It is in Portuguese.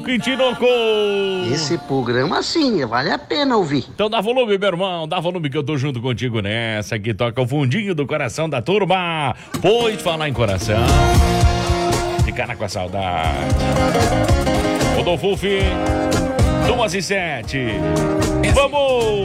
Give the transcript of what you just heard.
que Tinoco. Esse programa sim, vale a pena ouvir. Então dá volume, meu irmão, dá volume que eu tô junto contigo nessa, que toca o fundinho do coração da turma. Pois falar em coração, ficar com a saudade. Rodolfo, 2h07. Vamos!